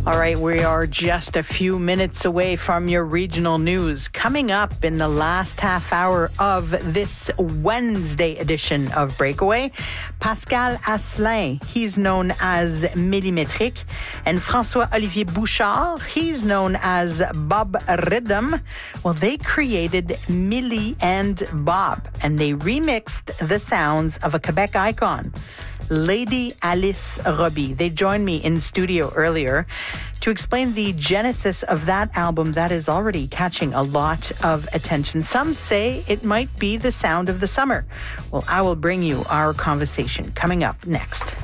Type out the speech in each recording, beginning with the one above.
All right, we are just a few minutes away from your regional news. Coming up in the last half hour of this Wednesday edition of Breakaway, Pascal Asselin, he's known as Millimétrique, and François-Olivier Bouchard, he's known as Bob Rhythm. Well, they created Millie and Bob, and they remixed the sounds of a Quebec icon, Lady Alice Robbie. They joined me in studio earlier to explain the genesis of that album that is already catching a lot of attention. Some say it might be the sound of the summer. Well, I will bring you our conversation coming up next.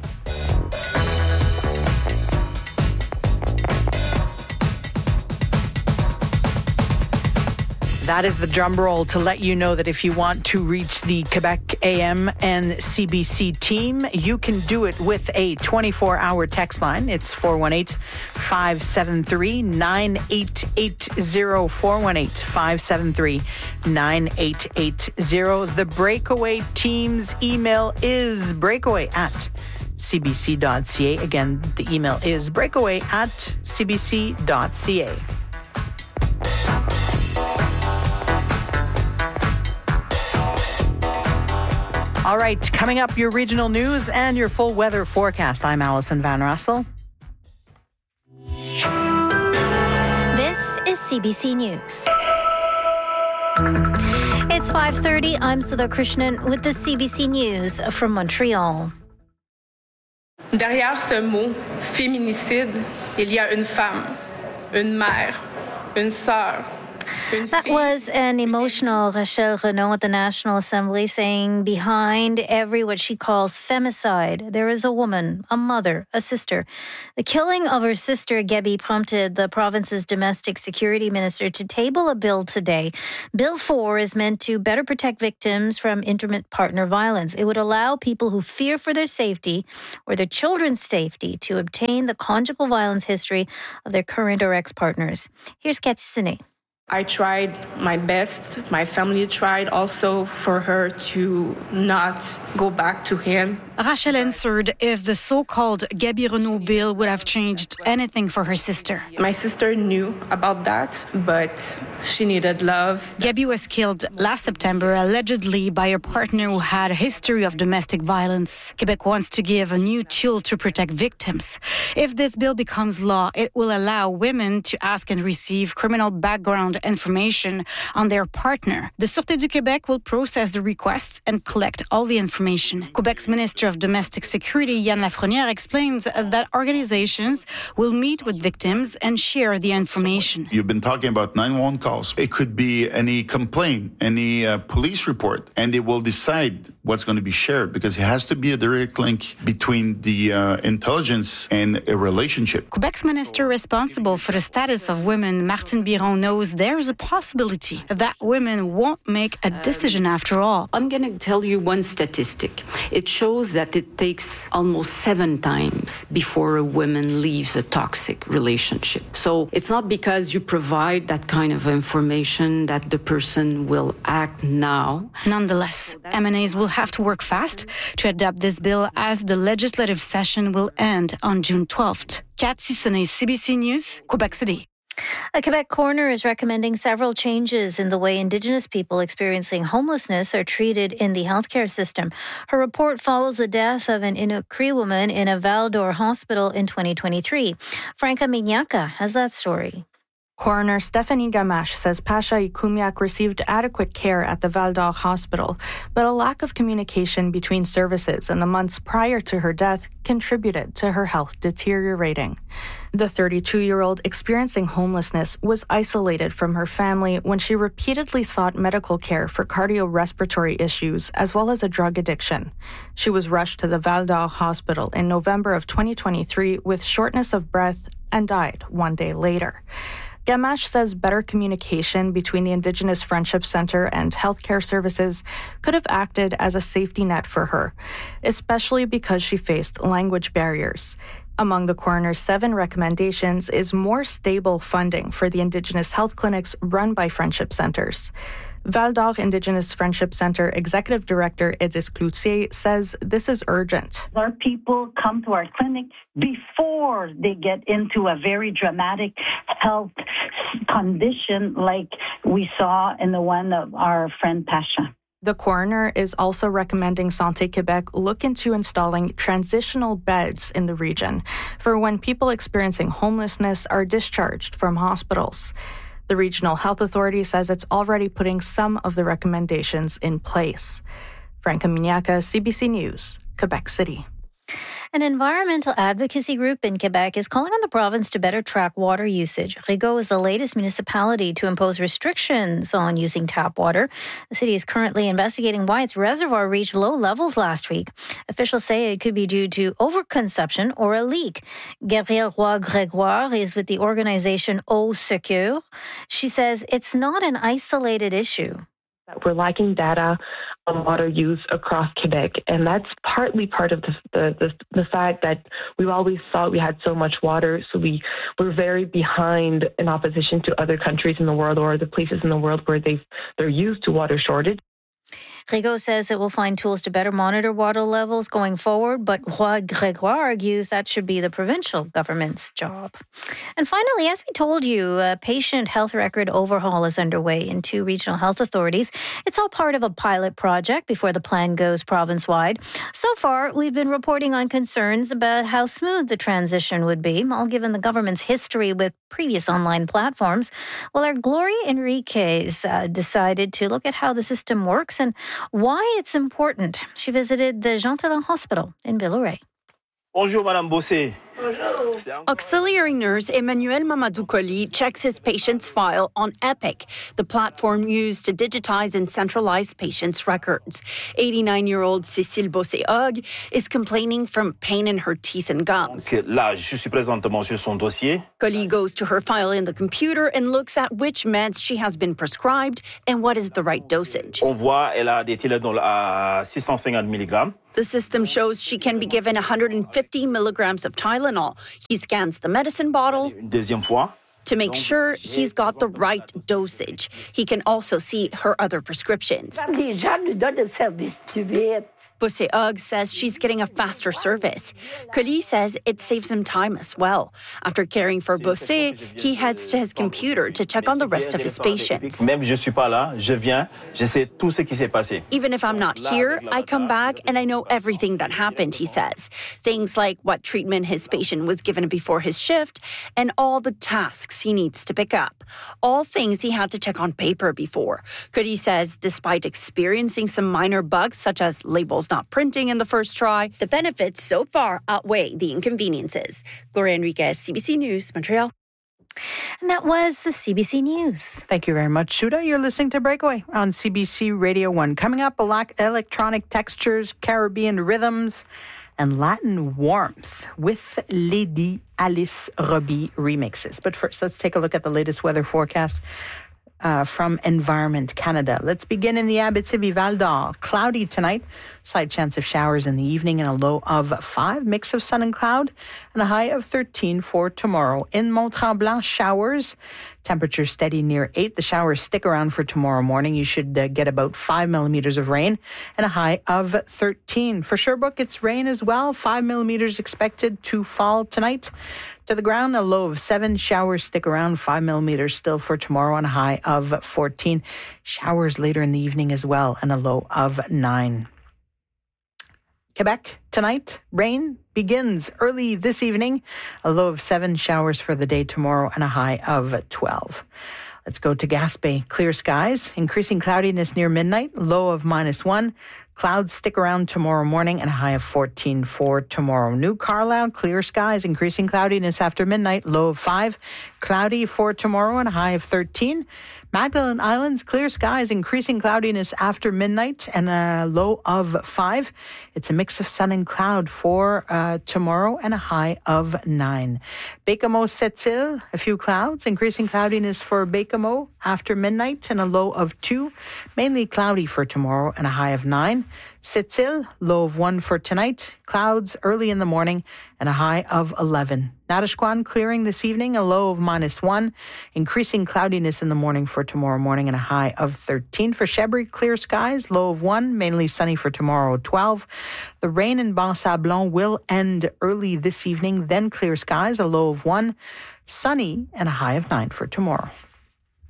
That is the drum roll to let you know that if you want to reach the Quebec AM and CBC team, you can do it with a 24-hour text line. It's 418-573-9880, 418-573-9880. The Breakaway team's email is breakaway@cbc.ca. Again, the email is breakaway@cbc.ca. All right, coming up, your regional news and your full weather forecast. I'm Allison Van Russell. This is CBC News. It's 5:30. I'm Sudha Krishnan with the CBC News from Montreal. Derrière ce mot, féminicide, il y a une femme, une mère, une sœur. That was an emotional Rachel Renaud at the National Assembly saying behind every what she calls femicide, there is a woman, a mother, a sister. The killing of her sister, Gabi, prompted the province's domestic security minister to table a bill today. Bill 4 is meant to better protect victims from intimate partner violence. It would allow people who fear for their safety or their children's safety to obtain the conjugal violence history of their current or ex-partners. Here's Cathy Siné. I tried my best. My family tried also for her to not go back to him. Rachel answered if the so-called Gabi Renaud bill would have changed anything for her sister. My sister knew about that, but she needed love. Gabi was killed last September, allegedly by a partner who had a history of domestic violence. Quebec wants to give a new tool to protect victims. If this bill becomes law, it will allow women to ask and receive criminal background information on their partner. The Sûreté du Québec will process the requests and collect all the information. Quebec's Minister of Domestic Security, Yann Lafrenière, explains that organizations will meet with victims and share the information. You've been talking about 911 calls. It could be any complaint, any police report, and they will decide what's going to be shared because it has to be a direct link between the intelligence and a relationship. Quebec's minister responsible for the status of women, Martine Biron, knows there's a possibility that women won't make a decision after all. I'm going to tell you one statistic. It shows that it takes almost 7 times before a woman leaves a toxic relationship. So it's not because you provide that kind of information that the person will act now. Nonetheless, MNAs will have to work fast to adapt this bill as the legislative session will end on June 12th. Cathy Siné, CBC News, Quebec City. A Quebec coroner is recommending several changes in the way Indigenous people experiencing homelessness are treated in the healthcare system. Her report follows the death of an Inuk Cree woman in a Val-d'Or hospital in 2023. Franca Mignacca has that story. Coroner Stephanie Gamache says Pasha Ikumiak received adequate care at the Val-d'Or hospital, but a lack of communication between services in the months prior to her death contributed to her health deteriorating. The 32-year-old experiencing homelessness was isolated from her family when she repeatedly sought medical care for cardiorespiratory issues as well as a drug addiction. She was rushed to the Val-d'Or hospital in November of 2023 with shortness of breath and died one day later. Gamache says better communication between the Indigenous Friendship Center and healthcare services could have acted as a safety net for her, especially because she faced language barriers. Among the coroner's 7 recommendations is more stable funding for the Indigenous health clinics run by Friendship Centers. Val d'Or Indigenous Friendship Center Executive Director Edith Cloutier says this is urgent. Our people come to our clinic before they get into a very dramatic health condition like we saw in the one of our friend Pasha. The coroner is also recommending Santé Québec look into installing transitional beds in the region for when people experiencing homelessness are discharged from hospitals. The Regional Health Authority says it's already putting some of the recommendations in place. Franca Miniaca, CBC News, Quebec City. An environmental advocacy group in Quebec is calling on the province to better track water usage. Rigaud is the latest municipality to impose restrictions on using tap water. The city is currently investigating why its reservoir reached low levels last week. Officials say it could be due to overconsumption or a leak. Gabrielle Roy-Grégoire is with the organization Eau Secure. She says it's not an isolated issue. We're lacking data on water use across Quebec, and that's partly part of the fact that we've always thought we had so much water, so we're very behind in opposition to other countries in the world or the places in the world where they're used to water shortage. Rigaud says it will find tools to better monitor water levels going forward, but Roy-Grégoire argues that should be the provincial government's job. And finally, as we told you, a patient health record overhaul is underway in 2 regional health authorities. It's all part of a pilot project before the plan goes province-wide. So far, we've been reporting on concerns about how smooth the transition would be, all given the government's history with previous online platforms. Well, our Gloria Enriquez decided to look at how the system works and why it's important. She visited the Jean Talon Hospital in Villeray. Bonjour, Madame Bossé. Auxiliary nurse Emmanuel Mamadou Colli checks his patient's file on Epic, the platform used to digitize and centralize patients' records. 89-year-old Cécile Bossé-Hogg is complaining from pain in her teeth and gums. Là, je suis présentement sur son dossier. Colli goes to her file in the computer and looks at which meds she has been prescribed and what is the right dosage. On voit, elle a des Tylenol à 650 mg. The system shows she can be given 150 milligrams of Tylenol. He scans the medicine bottle Une deuxième fois. to make sure he's got the right dosage. He can also see her other prescriptions. Bossé-Hogg says she's getting a faster service. Colli says it saves him time as well. After caring for Bossé, he heads to his computer to check on the rest of his patients. Même je suis pas là, je viens, je sais tout ce qui s'est passé. Even if I'm not here, I come back and I know everything that happened, he says. Things like what treatment his patient was given before his shift and all the tasks he needs to pick up. All things he had to check on paper before. Colli says despite experiencing some minor bugs such as labels not printing in the first try, the benefits so far outweigh the inconveniences. Gloria Enriquez, CBC News, Montreal. And that was the CBC News. Thank you very much, Shuda. You're listening to Breakaway on CBC Radio 1. Coming up, electronic textures, Caribbean rhythms, and Latin warmth with Lady Alice Robbie remixes. But first, let's take a look at the latest weather forecast from Environment Canada. Let's begin in the Abitibi Val d'Or. Cloudy tonight, slight chance of showers in the evening and a low of 5, mix of sun and cloud, and a high of 13 for tomorrow. In Mont-Tremblant, showers, temperature steady near 8. The showers stick around for tomorrow morning. You should get about 5 millimeters of rain and a high of 13. For Sherbrooke, it's rain as well. 5 millimeters expected to fall tonight. To the ground, a low of 7. Showers stick around, 5 millimeters still for tomorrow and a high of 14. Showers later in the evening as well and a low of 9. Quebec, tonight, rain begins early this evening. A low of 7, showers for the day tomorrow and a high of 12. Let's go to Gaspé. Clear skies, increasing cloudiness near midnight, low of -1. Clouds stick around tomorrow morning and a high of 14 for tomorrow. New Carlisle, clear skies, increasing cloudiness after midnight, low of 5. Cloudy for tomorrow and a high of 13. Magdalen Islands, clear skies, increasing cloudiness after midnight and a low of 5. It's a mix of sun and cloud for tomorrow and a high of 9. Baie-Comeau, Sept-Îles, a few clouds, increasing cloudiness for Baie-Comeau after midnight and a low of 2. Mainly cloudy for tomorrow and a high of 9. Sept-Îles, low of 1 for tonight. Clouds early in the morning and a high of 11. Natashquan clearing this evening, a low of -1. Increasing cloudiness in the morning for tomorrow morning and a high of 13. For Chebri, clear skies, low of 1. Mainly sunny for tomorrow, 12. The rain in Bas-Sablon will end early this evening, then clear skies, a low of 1. Sunny and a high of 9 for tomorrow.